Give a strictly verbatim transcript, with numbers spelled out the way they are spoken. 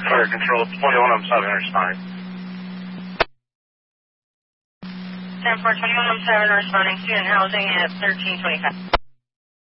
Fire Control, twenty-one oh seven responding. ten four twenty-one oh seven responding, student housing at thirteen twenty-five.